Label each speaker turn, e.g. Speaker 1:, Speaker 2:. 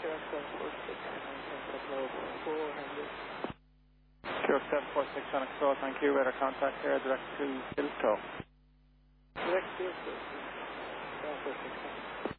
Speaker 1: Sure, 746 on Explore, thank you. Radar contact here, direct to Silto.
Speaker 2: Direct to Silto.